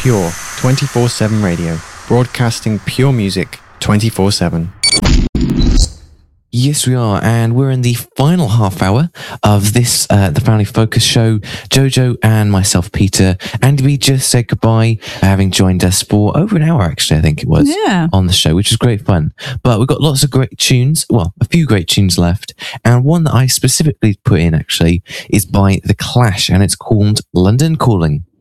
Pure 24/7 radio, broadcasting pure music 24/7. Yes, we are, and we're in the final half hour of this, the Family Focus show. Jojo and myself, Peter, and we just said goodbye, having joined us for over an hour, actually, I think it was, on the show, which was great fun. But we've got lots of great tunes, well, a few great tunes left, and one that I specifically put in, actually, is by The Clash, and it's called London Calling.